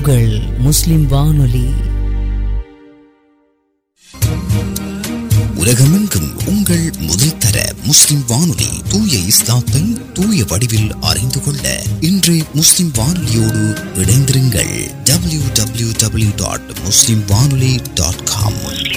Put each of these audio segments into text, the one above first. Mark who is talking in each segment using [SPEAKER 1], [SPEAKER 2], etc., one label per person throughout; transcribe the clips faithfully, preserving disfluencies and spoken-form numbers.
[SPEAKER 1] உங்கள் முஸ்லிம் வானொலி.
[SPEAKER 2] உலகமெங்கும் உங்கள் முதல் தர முஸ்லிம் வானொலி. தூய இஸ்லாத்தை தூய வடிவில் அறிந்து கொள்ள இன்று முஸ்லிம் வானொலியோடு இணைந்திருங்கள். டபிள்யூ டபிள்யூ டபிள்யூ டாட் முஸ்லிம் வானொலி டாட் காம்.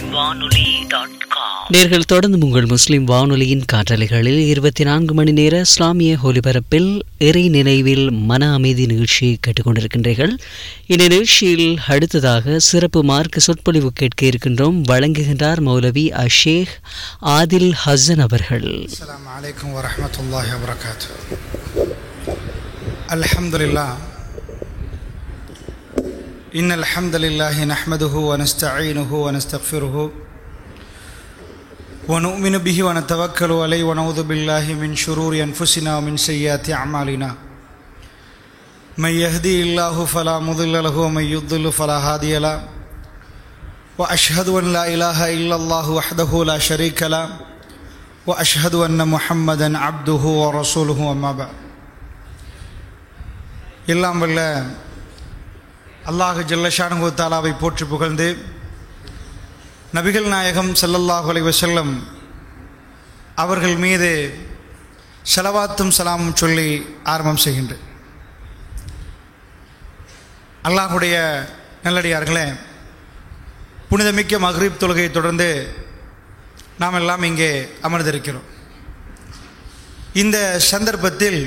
[SPEAKER 1] நேர்கள் தொடர்ந்து உங்கள் முஸ்லிம் வானொலியின் காற்றலைகளில் இருபத்தி நான்கு மணி நேர இஸ்லாமிய ஒலிபரப்பில் இறை நினைவில் மன அமைதி நிகழ்ச்சியை கேட்டுக்கொண்டிருக்கின்றீர்கள். இந்த நிகழ்ச்சியில் அடுத்ததாக சிறப்பு மார்க்க சொற்பொழிவு கேட்க இருக்கின்றோம். வழங்குகின்றார் மௌலவி அஷேக் ஆதில் ஹசன் அவர்கள்.
[SPEAKER 3] அஸ்ஸலாமு அலைக்கும் வரஹ்மத்துல்லாஹி வபரகாத்துஹு. அல்ஹம்துலில்லாஹ் இன்னல் ஹம்தலில்லாஹி நஹ்மதுஹு வ நஸ்தஈனுஹு வ நஸ்தக்ஃபிருஹு வ நு'மினு பிஹி வ நதவக்கலு அலைஹி வ நஊது பில்லாஹி மின் ஷுரூரி அன்ஃபுஸினா வ மின் ஸய்யிஆத்தி அஅமாலினா. மன் யஹ்திஹில்லாஹு ஃபலா முضில்ல லஹு வ மன் யுض்லில் ஃபலா ஹாதிய லஹு. வ அஷ்ஹது அன் லா இலாஹ இல்லல்லாஹு வஹ்தஹு லா ஷரீக லஹு வ அஷ்ஹது அன்ன முஹம்மதன் அப்துஹு வ ரசூலுஹு. அம்மா பஅத். எல்லாம் வல்ல அல்லாஹ் ஜல்ல ஷானுஹு தஆலாவை போற்றி புகழ்ந்து நபிகள் நாயகம் ஸல்லல்லாஹு அலைஹி வஸல்லம் அவர்கள் மீது ஸலவாத்தும் சலாமும் சொல்லி ஆரம்பம் செய்கின்றேன். அல்லாஹுடைய நல்லடியார்களே, புனிதமிக்க மக்ரிப் தொழுகையை தொடர்ந்து நாம் எல்லாம் இங்கே அமர்ந்திருக்கிறோம். இந்த சந்தர்ப்பத்தில்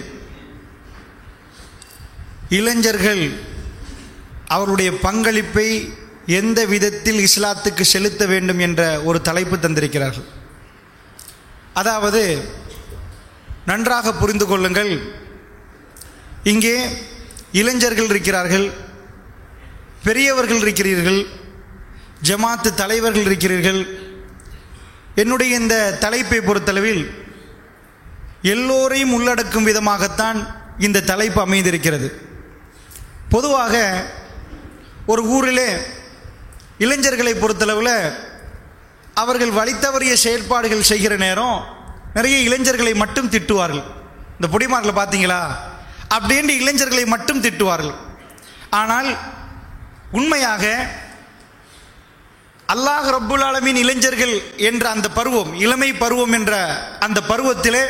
[SPEAKER 3] இளைஞர்கள் அவருடைய பங்களிப்பை எந்த விதத்தில் இஸ்லாத்துக்கு செலுத்த வேண்டும் என்ற ஒரு தலைப்பு தந்திருக்கிறார்கள். அதாவது, நன்றாக புரிந்து கொள்ளுங்கள், இங்கே இளைஞர்கள் இருக்கிறார்கள், பெரியவர்கள் இருக்கிறீர்கள், ஜமாத்து தலைவர்கள் இருக்கிறீர்கள். என்னுடைய இந்த தலைப்பை பொறுத்தளவில் எல்லோரையும் உள்ளடக்கும் விதமாகத்தான் இந்த தலைப்பு அமைந்திருக்கிறது. பொதுவாக ஒரு ஊரிலே இளைஞர்களை பொறுத்தளவில் அவர்கள் வழித்தவறிய செயல்பாடுகள் செய்கிற நேரம் நிறைய இளைஞர்களை மட்டும் திட்டுவார்கள். இந்த பொடிமார்களை பார்த்தீங்களா அப்படின்ற இளைஞர்களை மட்டும் திட்டுவார்கள். ஆனால் உண்மையாக அல்லாஹ் ரப்புல் ஆலமீன் இளைஞர்கள் என்ற அந்த பருவம், இளமை பருவம் என்ற அந்த பருவத்திலே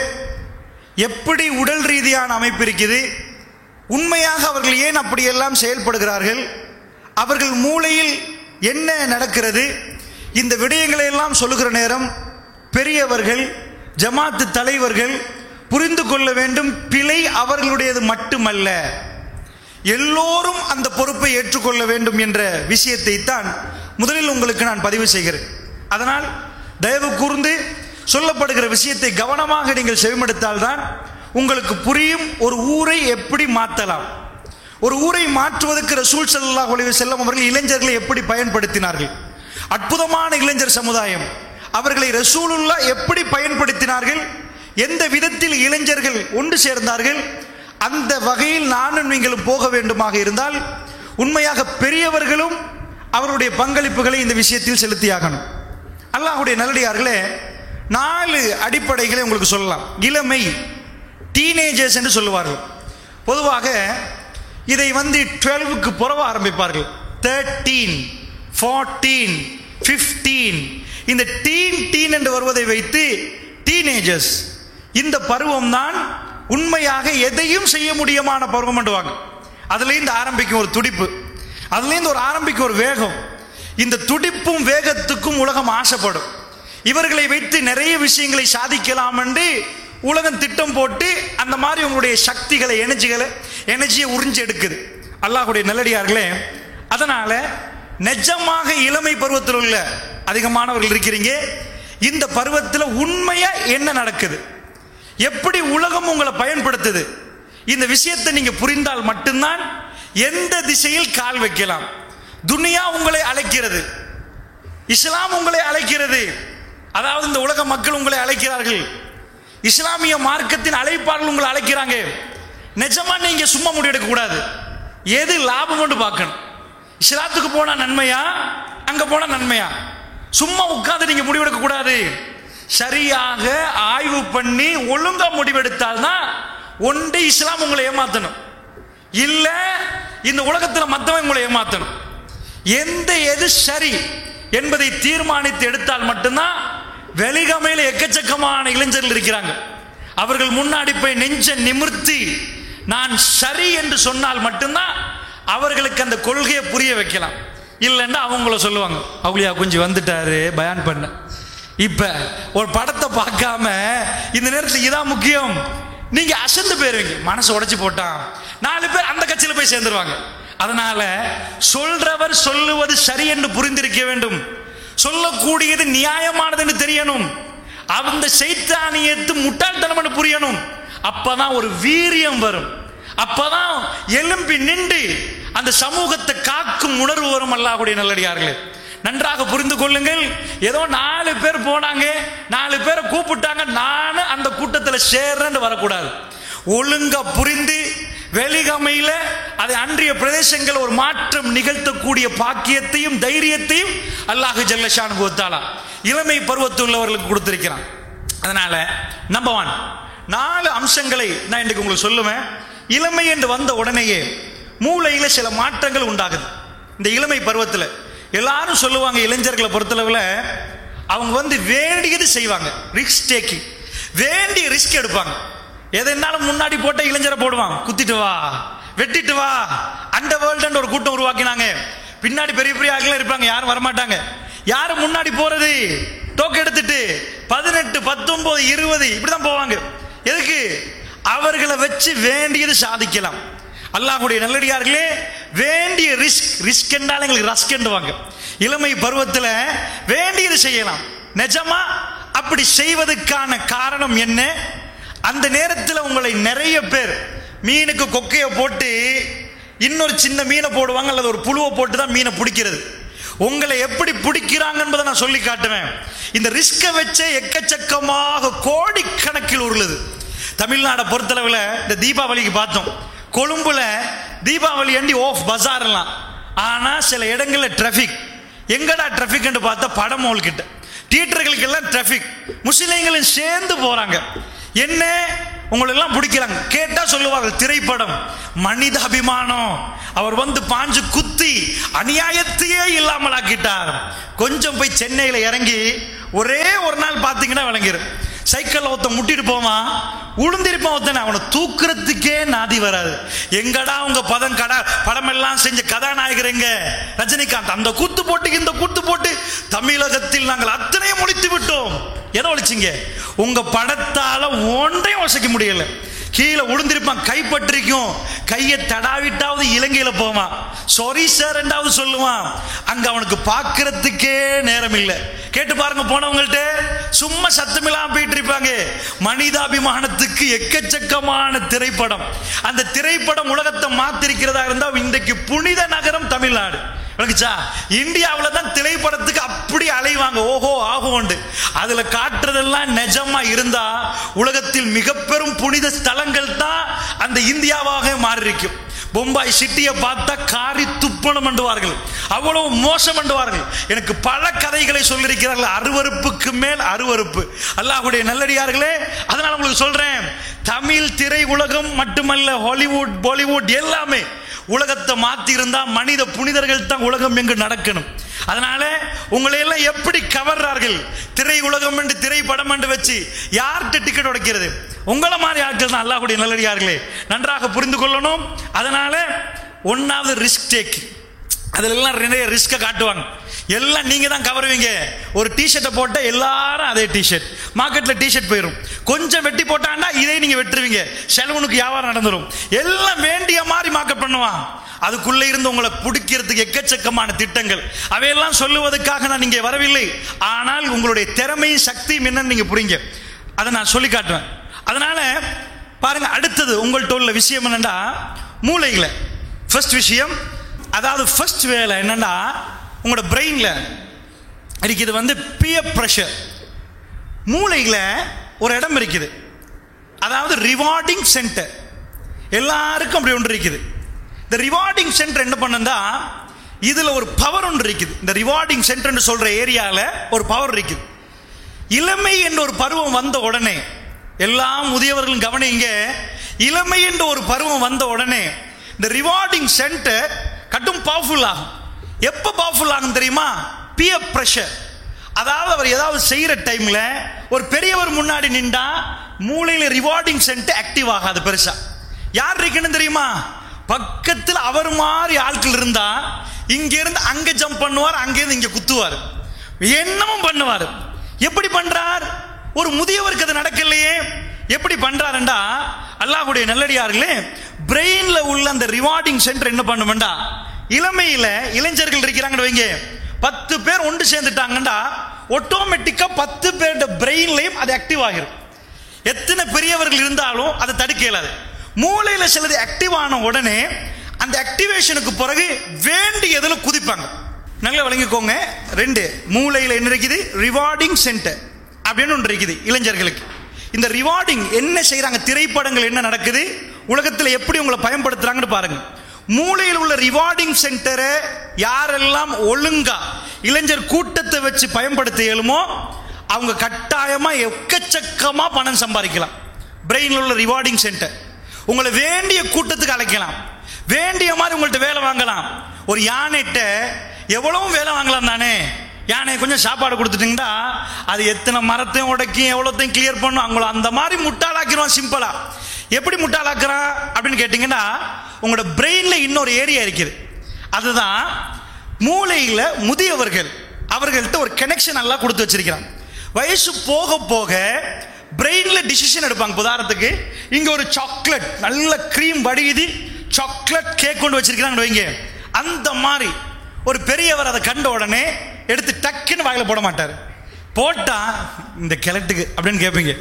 [SPEAKER 3] எப்படி உடல் ரீதியான அமைப்பு இருக்குது, உண்மையாக அவர்கள் ஏன் அப்படியெல்லாம் செயல்படுகிறார்கள், அவர்கள் மூளையில் என்ன நடக்கிறது, இந்த விடயங்களை எல்லாம் சொல்லுகிற நேரம் பெரியவர்கள், ஜமாத்து தலைவர்கள் புரிந்து கொள்ள வேண்டும். பிழை அவர்களுடையது மட்டுமல்ல, எல்லோரும் அந்த பொறுப்பை ஏற்றுக்கொள்ள வேண்டும் என்ற விஷயத்தை தான் முதலில் உங்களுக்கு நான் பதிவு செய்கிறேன். அதனால் தயவு கூர்ந்து சொல்லப்படுகிற விஷயத்தை கவனமாக நீங்கள் செவிமடுத்தால்தான் உங்களுக்கு புரியும். ஒரு ஊரை எப்படி மாற்றலாம், ஒரு ஊரை மாற்றுவதற்கு ரசூல் ஸல்லல்லாஹு அலைஹி வஸல்லம் அவர்கள் இளைஞர்களை எப்படி பயன்படுத்தினார்கள், அற்புதமான இளைஞர் சமுதாயம், அவர்களை ரசூலுல்லாஹ் எப்படி பயன்படுத்தினார்கள், எந்த விதத்தில் இளைஞர்கள் ஒன்று சேர்ந்தார்கள், அந்த வகையில் நானும் நீங்களும் போக வேண்டுமாக இருந்தால் உண்மையாக பெரியவர்களும் அவருடைய பங்களிப்புகளை இந்த விஷயத்தில் செலுத்தியாகணும். அல்லாஹ்வுடைய நல்லடியார்களே, நாலு அடிப்படைகளை உங்களுக்கு சொல்லலாம். இளமை, டீனேஜர்ஸ் என்று சொல்லுவார்கள். பொதுவாக இதை வந்து டுவெல்வுக்கு புறவ ஆரம்பிப்பார்கள். தேர்ட்டீன், ஃபோர்டீன், ஃபிஃப்டீன், இந்த டீன் டீன் என்று வருவதை வைத்து டீனேஜர்ஸ், இந்த பருவம் தான் உண்மையாக எதையும் செய்ய முடியுமான பருவம் என்றுவாங்க. அதுலேருந்து ஆரம்பிக்கும் ஒரு துடிப்பு, அதுலேருந்து ஒரு ஆரம்பிக்கும் ஒரு வேகம். இந்த துடிப்பும் வேகத்துக்கும் உலகம் ஆசைப்படும். இவர்களை வைத்து நிறைய விஷயங்களை சாதிக்கலாம் என்று உலகம் திட்டம் போட்டு அந்த மாதிரி உங்களுடைய சக்திகளை, எனர்ஜிகளை எனர்ஜியை உறிஞ்சி எடுக்குது. அல்லாஹ்வுடைய நல்லடியார்களே, அதனால நிஜமாக இளமை பருவத்தில் உள்ள அதிகமானவர்கள் இருக்கிறீங்க. இந்த பருவத்தில் உண்மையா என்ன நடக்குது, எப்படி உலகம் உங்களை பயன்படுத்துது, இந்த விஷயத்தை நீங்க புரிந்தால் மட்டும்தான் எந்த திசையில் கால் வைக்கலாம். துனியா உங்களை அழைக்கிறது, இஸ்லாம் உங்களை அழைக்கிறது, அதாவது இந்த உலக மக்கள் உங்களை அழைக்கிறார்கள், இஸ்லாமிய மார்க்கத்தின் அழைப்பாளர்கள் உங்களை அழைக்கிறாங்க. நிஜமா நீங்க சும்மா முடிவெடுக்க கூடாது, எது லாபம் கொண்டு பார்க்கணும். இஸ்லாத்துக்கு போனா நன்மையா, அங்க போனா நன்மையா, சும்மா உட்கார்ந்து நீங்க முடிவெடுக்க கூடாது. சரியாக ஆய்வு பண்ணி ஒழுங்கா முடிவெடுத்தால்தான் ஒன்று இஸ்லாம் உங்களை ஏமாத்தணும், இல்ல இந்த உலகத்தில் மற்றவன் உங்களை ஏமாத்தணும். எந்த எது சரி என்பதை தீர்மானித்து எடுத்தால் மட்டும்தான். வெளிகமையில் எக்கச்சக்கமான இளைஞர்கள் இருக்கிறாங்க. அவர்கள் முன்னாடி போய் நெஞ்ச நிமிர்த்தி நான் சரி என்று சொன்னால் மட்டும்தான் அவர்களுக்கு அந்த கொள்கையை புரிய வைக்கலாம். இல்லைன்னா அவங்கள சொல்லுவாங்க, அவளியா கொஞ்சம் வந்துட்டாரு பயான் பண்ண. இப்ப ஒரு படத்தை பார்க்காம இந்த நேரத்தில் இதான் முக்கியம், நீங்க அசந்து போயிருவீங்க. மனசு உடைச்சு போட்டான், நாலு பேர் அந்த கட்சியில போய் சேர்ந்துருவாங்க. அதனால சொல்றவர் சொல்லுவது சரி என்று புரிந்திருக்க வேண்டும். சொல்லக்கூடியது நியாயமானது என்று தெரியணும். அந்த சைத்தானியத்து முட்டாள்தனம் புரியணும். அப்பதான் ஒரு வீரியம் வரும். அப்பதான் எலும்பி நின்று அந்த சமூகத்தை காக்கும் உணர்வு வரும். அல்லாஹ்வுடைய நல்லடியார்களே, நன்றாக புரிந்து கொள்ளுங்கள். ஏதோ நாலு பேர் போனாங்க, நாலு பேரை கூப்பிட்டாங்க, நானும் அந்த கூட்டத்தில் சேர்றேன்னு வரக்கூடாது. ஒழுங்கா புரிந்து வெளிகமையில அதை அன்றைய பிரதேசங்கள் ஒரு மாற்றம் நிகழ்த்தக்கூடிய பாக்கியத்தையும் தைரியத்தையும் அல்லாஹ் ஜல்ல ஷானுஹு வ தஆலா இளமை பருவத்தில் உள்ளவர்களுக்கு கொடுத்திருக்கிறான். அதனால நம்பர் ஒன் நாலு அம்சங்களை நான் இன்றைக்கு உங்களுக்கு சொல்லுவேன். இளமை என்று வந்த உடனேயே மூளையில சில மாற்றங்கள் உண்டாகுது. இந்த இளமை பருவத்தில் எல்லாரும் சொல்லுவாங்க, இளைஞர்களை பொறுத்தளவில் அவங்க வந்து வேண்டியது செய்வாங்க, ரிஸ்க் டேக்கிங், வேண்டிய ரிஸ்க் எடுப்பாங்க. எதனாலும் முன்னாடி போட்ட இளைஞரை போடுவான், குத்திட்டு வா வெட்டிட்டு வா. அந்த வேர்ல்டு ஒரு கூட்டம் உருவாக்கினாங்க. பின்னாடி பெரிய பெரிய ஆட்கள் இருப்பாங்க, யாரும் வரமாட்டாங்க. யாரு முன்னாடி போறது? டோக்கு எடுத்துட்டு பதினெட்டு பத்தொன்பது இருபது இப்படிதான் போவாங்க. எதுக்கு? அவர்களை வச்சு வேண்டியது சாதிக்கலாம். அல்லாஹ்வுடைய நல்லடியார்களே, வேண்டிய ரிஸ்க் ரிஸ்க் என்றால் எங்களுக்கு ரஸ்க் என்றுவாங்க. இளமை பருவத்தில் வேண்டியது செய்யலாம். நிஜமா அப்படி செய்வதற்கான காரணம் என்ன? அந்த நேரத்தில் உங்களை நிறைய பேர் மீனுக்கு கொக்கையை போட்டு இன்னொரு சின்ன மீனை போடுவாங்க, அல்லது ஒரு புழுவை போட்டு தான் மீனை பிடிக்கிறது. உங்களை எப்படி பிடிக்கிறாங்க என்பதை நான் சொல்லி காட்டுவேன். இந்த ரிஸ்கை வச்சே எக்கச்சக்கமாக கோடிக்கணக்கில் உருளுது. தமிழ்நாடை பொறுத்தளவில் இந்த தீபாவளிக்கு பார்த்தோம், கொழும்புல தீபாவளி அண்டி ஆஃப் பஜார் எல்லாம். ஆனா சில இடங்களில் டிராபிக். எங்கடா டிராபிக் என்று பார்த்தா படமோல் கிட்ட தியேட்டர்களுக்கு எல்லாம் டிராபிக். முஸ்லிம்களும் சேர்ந்து போறாங்க. என்ன உங்களெல்லாம் பிடிக்கிறாங்க கேட்டா சொல்லுவார்கள், திரைப்படம், மனித அபிமானம். அவர் வந்து பாஞ்சு குத்தி அநியாயத்தையே இல்லாமல் ஆக்கிட்டார். கொஞ்சம் போய் சென்னையில் இறங்கி ஒரே ஒரு நாள் பார்த்தீங்கன்னா விளங்கிடும். சைக்கிள் ஒருத்தன் முட்டிட்டு போவான், உளுந்திருப்பான் ஒருத்தன், அவனை தூக்குறதுக்கே நாதி வராது. எங்கடா உங்க பதம் கடா படம் எல்லாம் செஞ்ச கதாநாயகர் எங்க? ரஜினிகாந்த். அந்த கூத்து போட்டு இந்த கூத்து போட்டு தமிழகத்தில் நாங்கள் அத்தனையும் ஒழித்து விட்டோம். எதை ஒழிச்சிங்க? உங்க படத்தால ஒன்றையும் ஒசைக்க முடியல. கீழே உளுந்திருப்பான், கைப்பற்றிக்கும், கையை தடாவிட்டாவது இலங்கையில போவான், சாரி சார் ரெண்டாவது சொல்லுவான். அங்க அவனுக்கு பார்க்கறதுக்கே நேரம் இல்லை. கேட்டு பாருங்க, போனவங்கள்ட்ட சும்மா சத்தமில்லாம போயிட்டு இருப்பாங்க. மனிதாபிமானத்துக்கு எக்கச்சக்கமான திரைப்படம். அந்த திரைப்படம் உலகத்தை மாத்திருக்கிறதா இருந்தா இன்றைக்கு புனித நகரம் தமிழ்நாடு. இந்தியாவில் தான் திரைப்படத்துக்கு அப்படி அலைவாங்க, ஓஹோ ஆகோண்டு. அதுல காட்டுறதெல்லாம் நிஜமா இருந்தா உலகத்தில் மிக பெரும் புனித ஸ்தலங்கள் தான் அந்த இந்தியாவாக மாறி இருக்கும். பொம்பாய் சிட்டியை பார்த்தா காரி துப்பணம் பண்ணுவார்கள், அவ்வளவு மோசம் பண்ணுவார்கள். எனக்கு பல கதைகளை சொல்லியிருக்கிறார்கள், அருவருப்புக்கு மேல் அருவருப்பு. அல்லாஹ்வுடைய நல்லடியார்களே, அதனால உங்களுக்கு சொல்றேன், தமிழ் திரை உலகம் மட்டுமல்ல, ஹாலிவுட் பாலிவுட் எல்லாமே உலகத்தை மாத்தி இருந்தா மனித புனிதர்கள் தான் உலகம் எங்கு நடக்கணும். அதனால உங்களை எல்லாம் எப்படி கவர்றார்கள்? திரை உலகம் என்று திரைப்படம் என்று வச்சு யார்கிட்ட டிக்கெட் உடைக்கிறது? உங்களை மாதிரி ஆட்கள் தான். அல்லாஹ்வுடைய நல்லடியார்களே, நன்றாக புரிந்து கொள்ளணும். அதனால ஒன்னாவது ரிஸ்க் டேக். அதுல எல்லாம் நிறைய ரிஸ்கை காட்டுவாங்க. எல்லாம் நீங்க தான் கவருவீங்க. ஒரு டிஷர்ட்டை போட்ட எல்லாரும் அதே டிஷர்ட், மார்க்கெட்ல டிஷர்ட் போயிடும். கொஞ்சம் வெட்டி போட்டாண்டா இதே நீங்க வெட்டுருவீங்க, செலவுனுக்கு வியாபாரம் நடந்துடும். எல்லாம் வேண்டிய மாதிரி மார்க்கெட் பண்ணுவான். அதுக்குள்ள இருந்து உங்களை பிடிக்கிறதுக்கு எக்கச்சக்கமான திட்டங்கள். அவையெல்லாம் சொல்லுவதற்காக நான் இங்கே வரவில்லை. ஆனால் உங்களுடைய திறமையும் சக்தியும் என்னன்னு நீங்க புரியுங்க, அதை நான் சொல்லி காட்டுவேன். அதனால பாருங்க, அடுத்தது உங்கள்கிட்ட உள்ள விஷயம் என்னன்னா, மூளையில ஃபர்ஸ்ட் விஷயம், அதாவது ஃபர்ஸ்ட் வேலை என்னன்னா, உங்களோட பிரெயின்ல இருக்குது வந்து பியர் பிரஷர். மூளையில ஒரு இடம் இருக்குது, அதாவது ரிவார்டிங் சென்டர். எல்லாருக்கும் அப்படி ஒன்று இருக்குது. இந்த ரிவார்டிங் சென்டர் என்ன பண்ணா, இதுல ஒரு பவர் ஒன்று இருக்குது. இந்த ரிவார்டிங் சென்டர் சொல்ற ஏரியால ஒரு பவர் இருக்குது. இளமை என்ற ஒரு பருவம் வந்த உடனே, எல்லா முதியவர்களும் கவனிங்க, இளமை என்ற ஒரு பருவம் வந்த உடனே இந்த ரிவார்டிங் சென்டர் கட்டும் பவர்ஃபுல் ஆகும். எப்போ பவர்ஃபுல் ஆகும் தெரியுமா? Pier pressure. அதாவது அவர் ஏதாவது செய்யற டைம்ல ஒரு பெரியவர் முன்னாடி நின்றா மூளையில ரிவார்டிங் சென்டர் ஆக்டிவ் ஆகாது பெருசா. யார் இருக்கணும் தெரியுமா? பக்கத்தில் அவர் மாதிரி ஆட்கள் இருந்தா இங்க இருந்து அங்க ஜம்ப் பண்ணுவார், அங்க இருந்து இங்க குத்துவார், என்னமும் பண்ணுவார். எப்படி பண்றார்? ஒரு முதியவருக்கு அது நடக்கலையே. எப்படி பண்றாருண்டா, அல்லாஹ்வுடைய நல்லடியார்களே, பிரெயின்ல உள்ள அந்த ரிவார்டிங் சென்டர் என்ன பண்ணுமெண்டா, இளமையில இளைஞர்கள் இருக்கிறாங்கன்னு வைங்க, பத்து பேர் ஒன்று சேர்ந்துட்டாங்கண்டா ஆட்டோமேட்டிக்கா பத்து பேருடைய பிரெயின்லயும் அது ஆக்டிவ் ஆகிரும். எத்தனை பெரியவர்கள் இருந்தாலும் அதை தடுக்க இயலாது. மூளையில சிலது ஆக்டிவ் ஆன உடனே அந்த ஆக்டிவேஷனுக்கு பிறகு வேண்டியதுல குதிப்பாங்க. நல்லா விளங்கிக்கோங்க. ரெண்டு, மூளையில என்ன இருக்குது? ரிவார்டிங் சென்டர் அப்படின்னு ஒன்று இருக்குது இளைஞர்களுக்கு. இந்த ரிவார்டிங் என்ன செய்யறாங்க? திரைப்படங்கள் என்ன நடக்குது, உலகத்தில் எப்படி உங்களை பயன்படுத்துறாங்கன்னு பாருங்க. மூளையில் உள்ள ரிவார்டிங் சென்டரை யாரெல்லாம் ஒழுங்கா இளைஞர் கூட்டத்தை வச்சு பயன்படுத்த இயலுமோ அவங்க கட்டாயமா எக்கச்சக்கமா பணம் சம்பாதிக்கலாம். பிரெயின்ல உள்ள ரிவார்டிங் சென்டர் உங்களை வேண்டிய கூட்டத்துக்கு அழைக்கலாம், வேண்டிய மாதிரி உங்கள்கிட்ட வேலை வாங்கலாம். ஒரு யானைகிட்ட எவ்வளவு வேலை வாங்கலாம் தானே. யானை கொஞ்சம் சாப்பாடு கொடுத்துட்டீங்கன்னா அது எத்தனை மரத்தையும் உடைக்கும், எவ்வளோத்தையும் கிளியர் பண்ணும். அவங்கள அந்த மாதிரி முட்டாளாக்கிறோம் சிம்பிளா. எப்படி முட்டாளாக்குறான் அப்படின்னு கேட்டீங்கன்னா, உங்களோட பிரெயின்ல இன்னொரு ஏரியா இருக்குது. அதுதான் மூளையில முதியவர்கள் அவர்கள்ட்ட ஒரு கனெக்ஷன் எல்லாம் கொடுத்து வச்சிருக்கிறான். வயசு போக போக பிரெயின்ல டிசிஷன் எடுப்பாங்க. உதாரணத்துக்கு இங்க ஒரு சாக்லேட் நல்ல கிரீம் வடிகுதி சாக்லேட் கேக் கொண்டு வச்சிருக்கிறாங்க வைங்க, அந்த மாதிரி ஒரு பெரியவர் அதை கண்ட உடனே எடுத்து டக்குன்னு வாயில போட மாட்டார். போட்டா இந்த கிழட்டுக்கு அப்படின்னு கேட்பீங்க.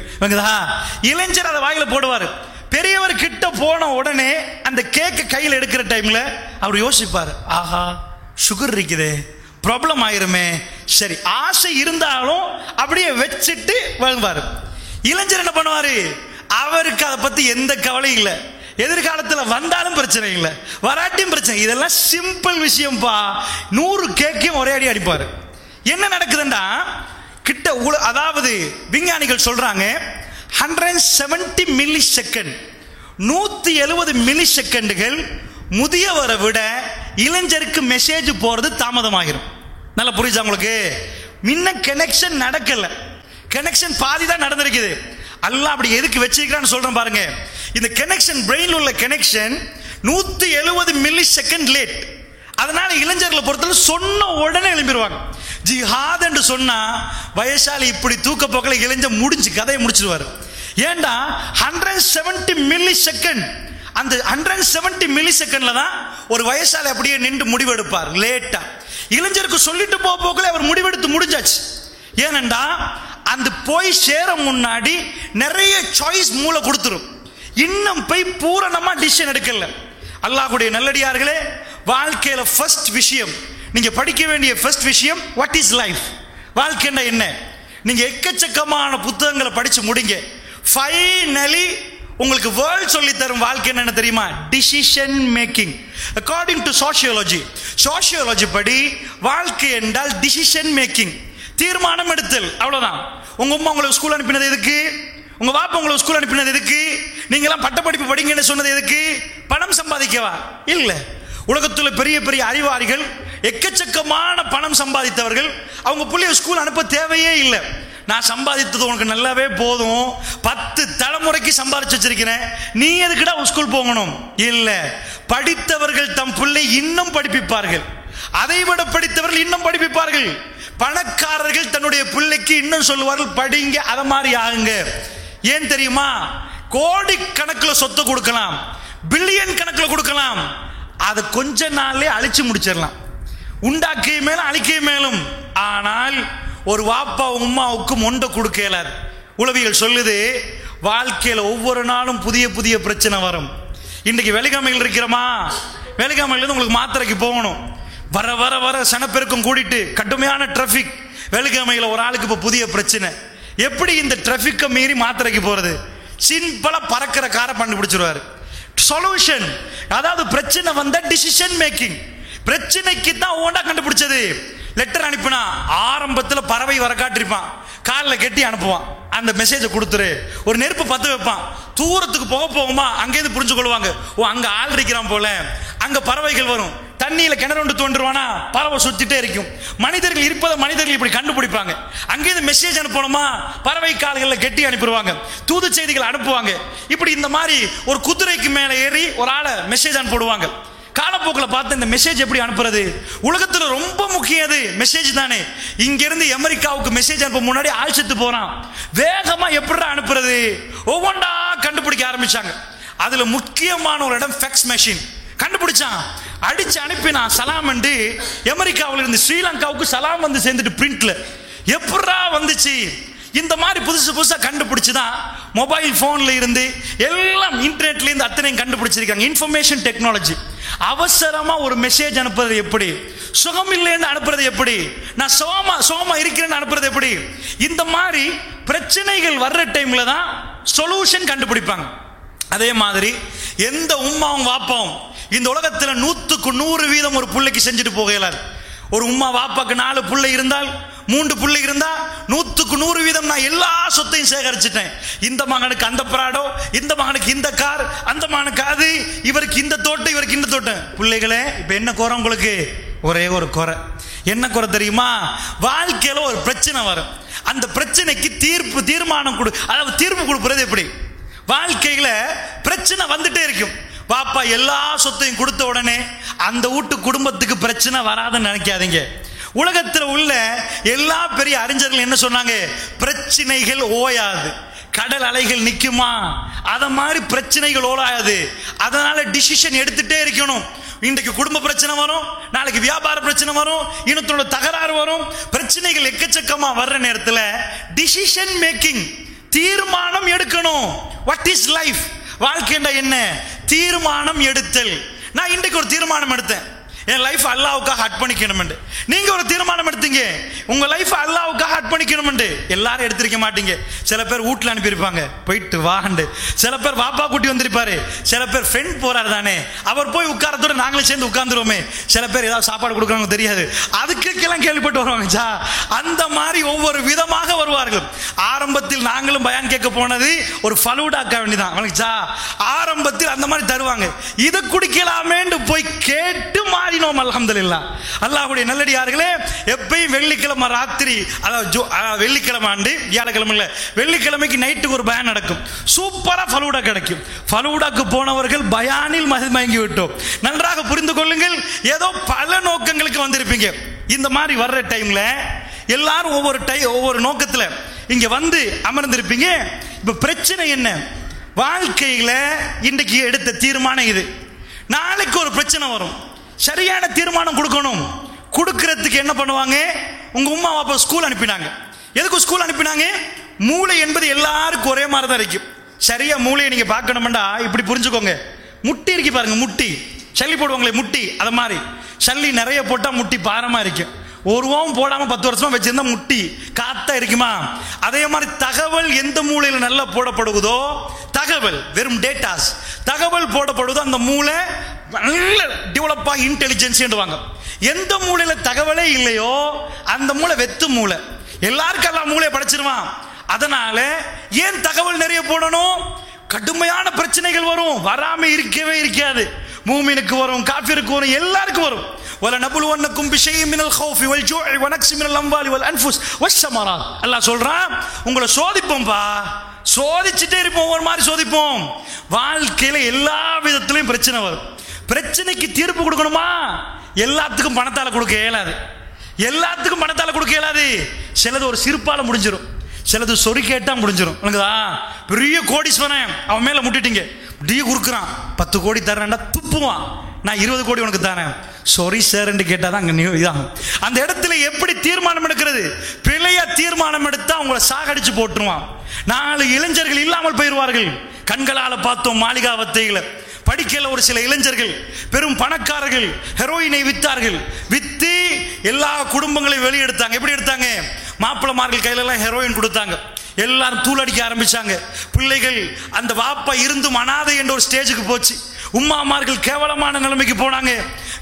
[SPEAKER 3] இளைஞர் அதை வாயில போடுவார். பெரியவர் கிட்ட போன உடனே அந்த கேக்க கையில் எடுக்கிற டைம்ல அவர் யோசிப்பார், ஆஹா சுகர் இருக்குதே, ப்ராப்ளம் ஆயிருமே. சரி, ஆசை இருந்தாலும் அப்படியே வச்சுட்டு வாழ்வார். இளைஞர் என்ன பண்ணுவாரு? அவருக்கு அதை பத்தி எந்த கவலையும் இல்லை. எதிர்காலத்தில் வந்தாலும் பிரச்சனை இல்லை, வராட்டியும் பிரச்சனை. இதெல்லாம் சிம்பிள் விஷயம்பா. நூறு கேக்கையும் ஒரே அடி அடிப்பாரு. என்ன நடக்குதுன்னா கிட்ட, அதாவது விஞ்ஞானிகள் சொல்றாங்க ஹண்ட்ரட் செவன்டி மில்லி செகண்ட் நூத்தி எழுபது மில்லி செகண்டுகள் முதியவரை விட இளைஞருக்கு மெசேஜ் போறது தாமதமாகிரும். நல்லா புரியுதா உங்களுக்கு? முன்ன கனெக்ஷன் நடக்கல, கனெக்ஷன் பாதி தான் நடந்திருக்குது. அல்லாஹ் அப்படி எதுக்கு வச்சிருக்கான்னு சொல்றேன் பாருங்க. இந்த கனெக்ஷன், பிரெயின் உள்ள கனெக்ஷன் நூத்தி எழுபது மில்லி செகண்ட் லேட். அதனால இளைஞர்களை பொறுத்தவரை சொன்ன உடனே எழுப்பிடுவாங்க. ஜிஹாத் என்று சொன்னா வயசாலி இப்படி தூக்க போக்கல இளைஞர் முடிஞ்சு கதையை முடிச்சிருவாரு. ஏண்டா ஹண்ட்ரட் செவன்டி மில்லி செகண்ட், அந்த ஹண்ட்ரட் செவன்டி மில்லி செகண்ட்ல தான் ஒரு வயசாலி அப்படியே நின்று முடிவெடுப்பார். லேட்டா இளைஞருக்கு சொல்லிட்டு போக போக்கல அவர் முடிவெடுத்து முடிஞ்சாச்சு. ஏனண்டா அந்த போய் சேர முன்னாடி நிறைய சாய்ஸ் மூளை கொடுத்துரும். இன்னும் போய் பூரணமா டிசிஷன் எடுக்கல. அல்லாஹ்வுடைய நல்லடியார்களே, வாழ்க்கையில ஃபர்ஸ்ட் விஷயம், நீங்க படிக்க வேண்டிய ஃபர்ஸ்ட் விஷயம் வாட் இஸ் லைஃப். வாழ்க்கைன்னா என்ன? நீங்க எக்கச்சக்கமான புத்தகங்களை படிச்சு முடிங்க. ஃபைனலி உங்களுக்கு வேர்ல்ட் சொல்லி தரும் வாழ்க்கை என்ன தெரியுமா? Decision making. According to sociology, sociology படி வாழ்க்கை என்றால் டிசிஷன் மேக்கிங், தீர்மானம் எடுத்தல். அவ்வளவுதான். உங்க அம்மா உங்களுக்கு ஸ்கூல் அனுப்பினது எதுக்கு? உங்க பாப்பா உங்களுக்கு ஸ்கூல் அனுப்பினது எதுக்கு? நீங்க எல்லாம் பட்ட படிப்பு படிங்கன்னு சொன்னது எதுக்கு? பணம் சம்பாதிக்கவா? இல்ல. உலகத்துல பெரிய பெரிய அறிவாளிகள், எக்கச்சக்கமான பணம் சம்பாதித்தவர்கள், அவங்க பிள்ளைய ஸ்கூல் அனுப்ப தேவையே இல்லை. நான் சம்பாதித்தது உனக்கு நல்லாவே போதும், பத்து தலைமுறைக்கு சம்பாதிச்சு வச்சிருக்கிறேன், நீ எதுக்குடா ஸ்கூல் போகணும்? இல்ல. படித்தவர்கள் தம் பிள்ளை இன்னும் படிப்பிப்பார்கள், அதை விட படித்தவர்கள் இன்னும் படிப்பிப்பார்கள். பணக்காரர்கள் தன்னுடைய பிள்ளைக்கு இன்னும் சொல்லுவார்கள், படிங்க, அத மாதிரி ஆகுங்க. ஏன் தெரியுமா? கோடி கணக்கில் சொத்து கொடுக்கலாம், பில்லியன் கணக்கில் கொடுக்கலாம், அதை கொஞ்ச நாள்லே அழிச்சு முடிச்சிடலாம். உண்டாக்கிய மேலும் அழிக்கிய மேலும். ஆனால் ஒரு வாப்பா உம்மாவுக்கு மொண்டை கொடுக்க இயலாது. உளவியல் சொல்லுது, வாழ்க்கையில் ஒவ்வொரு நாளும் புதிய புதிய பிரச்சனை வரும். இன்றைக்கு வெலிகாமையில் இருக்கிறோமா, வெலிகாமையிலிருந்து உங்களுக்கு மாத்திரைக்கு போகணும். வர வர வர சனப்பெருக்கம் கூடிட்டு கடுமையான டிராபிக். வெலிகாமையில் ஒரு ஆளுக்கு இப்போ புதிய பிரச்சனை. எப்படி இந்த டிராபிக்கை மீறி மாத்திரைக்கு போறது? சிம்பிளா பறக்கிற காரை கண்டுபிடிச்சிருவாரு. சொல்யூஷன், அதாவது பிரச்சனை வந்த டிசிஷன் மேக்கிங். பிரச்சனைக்கு தான் ஓண்டா கண்டுபிடிச்சது. லெட்டர் அனுப்பினா ஆரம்பத்தில் பறவை வர காட்டிருப்பான், காலில் கட்டி அனுப்புவான். அந்த மெசேஜை கொடுத்துரு. ஒரு நெருப்பு பற்ற வைப்பான். தூரத்துக்கு போக போகுமா அங்கேருந்து புரிஞ்சு கொள்வாங்க, ஓ அங்க ஆள் இருக்கிறான் போல. அங்க பறவைகள் வரும். தண்ணியில கிணறு ஒன்று தோன்றுவானா பறவை சுத்திட்டே இருக்கும். மனிதர்கள் இருப்பதை மனிதர்கள் இப்படி கண்டுபிடிப்பாங்க. அங்கேருந்து மெசேஜ் அனுப்பணுமா பறவை கால்களில் கட்டி அனுப்பிடுவாங்க. தூது செய்திகள் அனுப்புவாங்க. இப்படி இந்த மாதிரி ஒரு குதிரைக்கு மேலே ஏறி ஒரு ஆளை மெசேஜ் அனுப்பிடுவாங்க. காலப்போக்கில் பார்த்து இந்த மெசேஜ் எப்படி அனுப்புறது? உலகத்தில் ரொம்ப முக்கியம் மெசேஜ் தானே. இங்கிருந்து அமெரிக்காவுக்கு மெசேஜ் அனுப்ப முன்னாடி ஆள் செத்து போறான். வேகமா எப்படி அனுப்புறது ஒவ்வொன்றா கண்டுபிடிக்க ஆரம்பிச்சாங்க. அதுல முக்கியமான ஒரு இடம் ஃபேக்ஸ் மெஷின் கண்டுபிடிச்சான். அடிச்சு அனுப்பினா சலாம் என்று அமெரிக்காவில் இருந்து ஸ்ரீலங்காவுக்கு சலாம் வந்து சேர்ந்துட்டு பிரிண்ட்ல எப்படா வந்துச்சு. இந்த மாதிரி புதுசு புதுசா கண்டுபிடிச்சுதான் மொபைல் போன்ல இருந்து எல்லாம் இன்டர்நெட்ல இருந்து அத்தனையும் கண்டுபிடிச்சிருக்காங்க. Information technology. அவசரமா ஒரு மெசேஜ் அனுப்புறது எப்படி, சுகம் இல்லைன்னு அனுப்புறது எப்படி, நான் சோமா சோமா இருக்கிறேன்னு அனுப்புறது எப்படி. இந்த மாதிரி பிரச்சனைகள் வர்ற டைம்ல தான் சொல்யூஷன் கண்டுபிடிப்பாங்க. அதே மாதிரி எந்த உம்மாவும் வாப்பாவும் இந்த உலகத்துல நூத்துக்கு நூறு வீதம் ஒரு பிள்ளைக்கு செஞ்சுட்டு போகலாது. ஒரு உம்மா வாப்பாக்கு நாலு பிள்ளை இருந்தால் மூன்று பிள்ளை இருந்தா நூத்துக்கு நூறு வீதம் நான் எல்லா சொத்தையும் சேகரிச்சுட்டேன். இந்த மகனுக்கு அந்த பிராடோ, இந்த மகனுக்கு இந்த கார், அந்த மகனுக்கு அது, இவருக்கு இந்த தோட்டம், இவருக்கு இந்த தோட்டம். பிள்ளைகளே இப்ப என்ன குறை உங்களுக்கு? ஒரே ஒரு குறை. என்ன குறை தெரியுமா? வாழ்க்கையில ஒரு பிரச்சனை வரும். அந்த பிரச்சனைக்கு தீர்ப்பு தீர்மானம் கொடு, அதாவது தீர்ப்பு கொடுப்பது எப்படி? வாழ்க்கையில பிரச்சனை வந்துட்டே இருக்கும். பாப்பா எல்லா சொத்தையும் கொடுத்த உடனே அந்த வீட்டு குடும்பத்துக்கு பிரச்சனை வராதுன்னு நினைக்காதீங்க. உலகத்தில் உள்ள எல்லா பெரிய அறிஞர்கள் என்ன சொன்னாங்க? பிரச்சனைகள் ஓயாது, கடல் அலைகள் நிக்குமா, அத மாதிரி பிரச்சனைகள் ஓயாது. அதனால டிசிஷன் எடுத்துட்டே இருக்கணும். இன்றைக்கு குடும்ப பிரச்சனை வரும், நாளைக்கு வியாபார பிரச்சனை வரும், இனத்தோட தகராறு வரும், பிரச்சனைகள் எக்கச்சக்கமா வர்ற நேரத்தில் டிசிஷன் மேக்கிங், தீர்மானம் எடுக்கணும். What is life? வாழ்க்கைண்டா என்ன? தீர்மானம் எடுத்தல். நான் இன்றைக்கு ஒரு தீர்மானம் எடுத்தேன், என் லைஃப் அல்லாவுக்காக அர்ப்பணிக்கணும். நீங்க ஒரு தீர்மானம் எடுத்தீங்க, உங்க லைஃப் அல்லாவுக்காக அர்ப்பணிக்கணும். எல்லாரும் எடுத்திருக்க மாட்டீங்க. சில பேர் வீட்டுல அனுப்பியிருப்பாங்க, போயிட்டு வாண்டு. சில பேர் வாப்பா கூட்டி வந்திருப்பாரு. சில பேர் ஃப்ரெண்ட் போறாரு தானே, அவர் போய் உட்காரத்தோட நாங்களும் சேர்ந்து உட்கார்ந்துருவோமே. சில பேர் ஏதாவது சாப்பாடு கொடுக்குறாங்க தெரியாது, அதுக்கெல்லாம் கேள்விப்பட்டு வருவாங்க. அந்த மாதிரி ஒவ்வொரு விதமாக வருவார்கள். ஆரம்பத்தில் நாங்களும் பயான் கேட்க போனது ஒரு ஃபலூடாக்க வேண்டிதான். ஆரம்பத்தில் அந்த மாதிரி தருவாங்க. இதை குடிக்கலாமேன்னு போய் கேட்டு மாறி அல்ஹம்துலில்லாஹ். அல்லாஹ்வுடைய நல்லடியார்களே, எப்பயும் வெள்ளிக்கிழமை ராத்திரி, அதாவது வெள்ளிக்கிழமை ஆண்டு வியாழக்கிழமை இல்ல, வெள்ளிக்கிழமைக்கு நைட்டுக்கு ஒரு பயான் நடக்கும். சூப்பரா ஃபலூடா கிடைக்கும். ஃபலூடாக்கு போனவர்கள் பயானில் மயங்கி விட்டோம். நன்றாக புரிந்து கொள்ளுங்கள், ஏதோ பல நோக்கங்களுக்கு வந்திருப்பீங்க. இந்த மாதிரி வர்ற டைம்ல எல்லாரும் ஒவ்வொரு டை ஒவ்வொரு நோக்கத்துல இங்க வந்து அமர்ந்திருப்பீங்க. இப்ப பிரச்சனை என்ன? வாழ்க்கையில இன்றைக்கு எடுத்த தீர்மானம் இது. நாளைக்கு ஒரு பிரச்சனை வரும், சரியான தீர்மானம் கொடுக்கணும். கொடுக்கறதுக்கு என்ன பண்ணுவாங்க? உங்க உமா அப்பா ஸ்கூல் அனுப்பினாங்க. எதுக்கு ஸ்கூல் அனுப்பினாங்க? மூளை என்பது எல்லாருக்கும் ஒரே மாதிரி தான் இருக்கும். சரியா மூளையை நீங்க பார்க்கணும்டா இப்படி புரிஞ்சுக்கோங்க. முட்டி இருக்கு பாருங்க, முட்டி சல்லி போடுவாங்களே முட்டி, அத மாதிரி சல்லி நிறைய போட்டா முட்டி பாரமா இருக்கும். ஒரு ஓம் போடாம பத்து வருஷமா வச்சிருந்தா முட்டி காத்தா இருக்குமா? அதே மாதிரி தகவல் எந்த மூளையில நல்லா போடப்படுவதோ, தகவல் வெறும் டேட்டாஸ், தகவல் போடப்படுவதோ அந்த மூளை நல்ல டெவலப் ஆகி இன்டெலிஜென்ஸ் என்றுவாங்க. எந்த மூளையில தகவலே இல்லையோ அந்த மூளை வெத்து மூளை. எல்லாருக்கும் எல்லாம் மூளையை படைச்சிருவான். அதனால ஏன் தகவல் நிறைய போடணும்? கடுமையான பிரச்சனைகள் வரும், வராம இருக்கவே இருக்காது. மூமினுக்கு வரும், காஃபிருக்கு வரும், எல்லாருக்கும் வரும். وَلَنَبْلُوَنَّكُمْ بِشَيْءٍ مِنَ الْخَوْفِ وَالْجُوعِ وَنَقْصٍ مِنَ الْأَمْوَالِ وَالْأَنْفُسِ وَالثَّمَرَاتِ. அல்லாஹ் சொல்றான், உங்களை சோதிப்போம்பா, சோதிச்சுட்டே இருப்போம், ஒவ்வொரு மாதிரி சோதிப்போம். வாழ்க்கையில எல்லா விதத்திலையும் பிரச்சனை வரும். பிரச்சனைக்கு தீர்ப்பு கொடுக்கணுமா? எல்லாத்துக்கும் பணத்தால கொடுக்க இயலாது. எல்லாத்துக்கும் பணத்தால கொடுக்க இயலாது. சிலது ஒரு சிரிப்பால முடிஞ்சிடும், சிலது சொறி கேட்டா முடிஞ்சிடும். பெரிய கோடீஸ்வரன், அவன் மேல முட்டிட்டீங்க, டீ குறுக்குறான், பத்து கோடி தரேன்டா துப்புவான். நான் இருபது கோடி உனக்கு தரேன், சொரி சார் என்று கேட்டாதான் அங்க இதான். அந்த இடத்துல எப்படி தீர்மானம் எடுக்கிறது? பிழையா தீர்மானம் எடுத்தா உங்களை சாகடிச்சு போட்டுருவான். நாலு இளைஞர்கள் இல்லாமல் போயிடுவார்கள். கண்களால பார்த்தோம் மாளிகாவத்தைகளை. படிக்கல ஒரு சில இளைஞர்கள் பெரும் பணக்காரர்கள் ஹெரோயினை வித்தார்கள். வித்து எல்லா குடும்பங்களையும் வெளியெடுத்தாங்க. எப்படி எடுத்தாங்க? மாப்பிளமார்கள் கையில எல்லாம் ஹெரோயின் கொடுத்தாங்க. எல்லாரும் தூளடிக்க ஆரம்பிச்சாங்க. பிள்ளைகள் அந்த வாப்பா இருந்தும் அனாதை என்ற ஒரு ஸ்டேஜுக்கு போச்சு. உம்மாமார்கள் கேவலமான நிலைமைக்கு போனாங்க.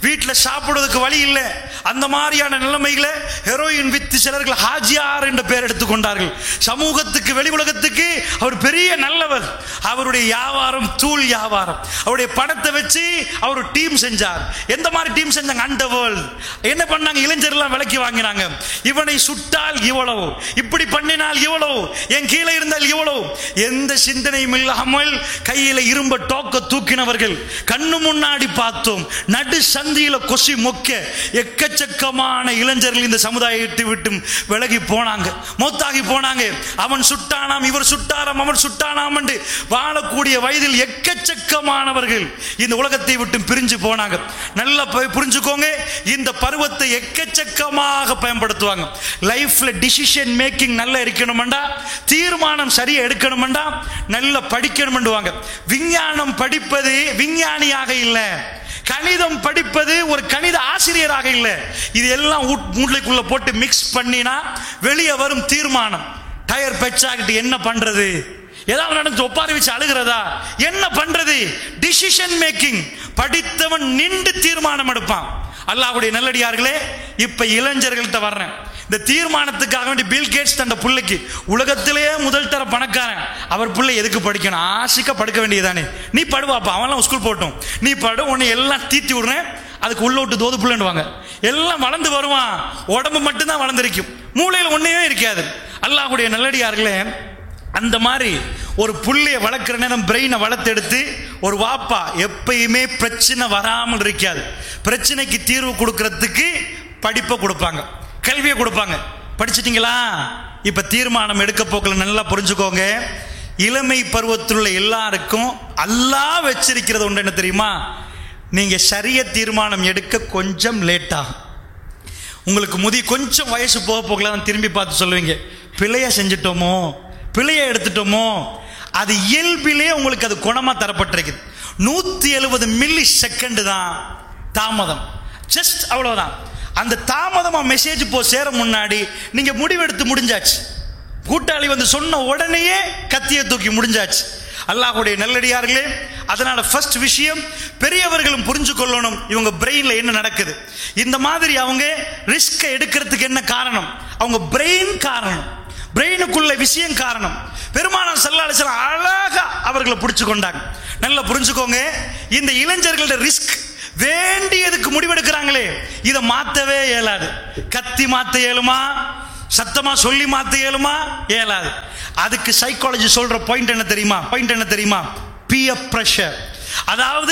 [SPEAKER 3] வீட்டில் சாப்பிடுவதற்கு வழி இல்லை. அந்த மாதிரியான நிலைமைகளை ஹெரோயின் வித்து சிலர்கள் ஹாஜியார் என்ற பெயர் எடுத்துக்கொண்டார்கள். சமூகத்துக்கு வெளி உலகத்துக்கு அவர் பெரிய நல்லவர். அவருடைய வியாபாரம் தூள் வியாபாரம். அவருடைய பணத்தை வச்சு அவர் டீம் செஞ்சார். எந்த மாதிரி டீம் செஞ்சாங்க? Under world. என்ன பண்ணாங்க? இளைஞர்லாம் விலைக்கு வாங்கினாங்க. இவனை சுட்டால் இவ்வளவு, இப்படி பண்ணினால் இவ்வளவு, என் கீழே இருந்தால் இவ்வளவு. எந்த சிந்தனையும் இல்லாமல் கையில இரும்ப டோக்க தூக்கினவர்கள் கண்ணு முன்னாடி பார்த்தோம். நடு சந்தியில கொசி மொக்க எக்கச்சக்கமான இளைஞர்கள் இந்த சமுதாயத்தை விட்டு விலகி போனாங்க, மௌத்தாகி போனாங்க. அவன் சுட்டானாம், இவர் சுட்டாராம், அவன் சுட்டானாம் என்று வாழக்கூடிய வயதில் எக்கச்சக்கமானவர்கள் இந்த உலகத்தை விட்டு பிரிஞ்சு போனாங்க. நல்லா புரிஞ்சுக்கோங்க, இந்த பருவத்தை எக்கச்சக்கமாக பயன்படுத்துவாங்க. லைஃப்ல டிசிஷன் மேக்கிங் நல்லா இருக்கணும்டா, தீர்மானம் சரியா எடுக்கணும்டா, நல்லா படிக்கணும்டுவாங்க. விஞ்ஞானம் படிப்பது விஞ்ஞானியாக இல்லை, கணிதம் படிப்பது ஒரு கணித ஆசிரியராக இல்லை. இது எல்லாம் மூளைக்குள்ள போட்டு மிக்ஸ் பண்ணினா வெளியே வரும் தீர்மானம். டயர் பெச்சாகிட்டு என்ன பண்றது, ஏதாவது நடந்து ஒப்பாரி வச்சு அழுகிறதா, என்ன பண்றது? Decision making. படித்தவன் நின்று தீர்மானம் எடுப்பான். அல்லாஹ்வுடைய நல்லடியார்களே, இப்ப இளைஞர்கள்ட்ட வர்றேன். இந்த தீர்மானத்துக்காக வேண்டி பில் கேட்ஸ் தன் பிள்ளைக்கு உலகத்திலேயே முதல் தர பணக்காரன், அவர் பிள்ளை எதுக்கு படிக்கணும்? ஆசிக்க படுக்க வேண்டியதானே, நீ படுவாப்பா, அவன்லாம் ஸ்கூல் போட்டோம், நீ படு, உன்னை எல்லாம் தீத்தி விடுறேன், அதுக்கு உள்ள விட்டு தோது பிள்ளைன்னுவாங்க. எல்லாம் வளர்ந்து வருவான், உடம்பு மட்டும்தான் வளர்ந்துருக்கும், மூளையில் ஒன்றையே இருக்காது. அல்லாஹ்வுடைய நல்லடியார்களே, அந்த மாதிரி ஒரு புள்ளைய வளர்க்குற நேரம் பிரெயினை வளர்த்தெடுத்து ஒரு வாப்பா எப்பயுமே பிரச்சனை வராமல் இருக்காது. பிரச்சனைக்கு தீர்வு கொடுக்கறதுக்கு படிப்பை கொடுப்பாங்க, கல்வியை கொடுப்பாங்க. படிச்சிட்டீங்களா? இப்ப தீர்மானம் எடுக்க போக்கல நல்லா புரிஞ்சுக்கோங்க. இளமை பருவத்தில் உள்ள எல்லாருக்கும் அல்லாஹ் வச்சிருக்கிறது ஒன்று என்ன தெரியுமா? நீங்க சரிய தீர்மானம் எடுக்க கொஞ்சம் லேட் ஆகும். உங்களுக்கு முதி கொஞ்சம் வயசு போக போகலாம் திரும்பி பார்த்து சொல்லுவீங்க, பிழைய செஞ்சிட்டோமோ, பிழைய எடுத்துட்டோமோ. அது இயல்பிலே உங்களுக்கு அது குணமா தரப்பட்டிருக்குது. நூத்தி எழுபது மில்லி செகண்ட் தான் தாமதம், ஜஸ்ட் அவ்வளவுதான். அந்த தாமதமா மெசேஜ் போ சேர முன்னாடி நீங்க முடிவெடுத்து முடிஞ்சாச்சு. கூட்டாளி வந்து சொன்ன உடனேயே கத்தியை தூக்கி முடிஞ்சாச்சு. அல்லாஹ்வுடைய நல்லடியார்களே, அதனால ஃபர்ஸ்ட் விஷயம் பெரியவர்களும் புரிஞ்சு கொள்ளணும் இவங்க பிரெயின்ல என்ன நடக்குது. இந்த மாதிரி அவங்க ரிஸ்க் எடுக்கிறதுக்கு என்ன காரணம்? அவங்க பிரெயின் காரணம், பிரெயினுக்குள்ள விஷயம் காரணம். பெருமானார் ஸல்லல்லாஹு அலைஹி வஸல்லம் அழகா அவர்களை பிடிச்சு கொண்டாங்க. நல்லா புரிஞ்சுக்கோங்க, இந்த இளைஞர்களோட ரிஸ்க் வேண்டியதுக்கு முடிவெடுக்கிறாங்களே, இதை மாத்தவே இயலாது. கத்தி மாத்த இயலுமா? சத்தமா சொல்லி மாத்த இயலுமா? இயலாது. அதுக்கு சைக்காலஜி சொல்ற பாயிண்ட் என்ன தெரியுமா? பாயிண்ட் என்ன தெரியுமா? Pier pressure. அதாவது